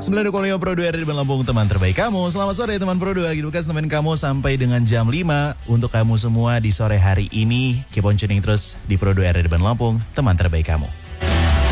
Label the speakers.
Speaker 1: 9.5 Pro 2 RRI Lampung, teman terbaik kamu. Selamat sore teman Pro 2, gitu bekas teman kamu sampai dengan jam 5. Untuk kamu semua di sore hari ini, keep on tuning terus di Pro 2 RRI Lampung, teman terbaik kamu.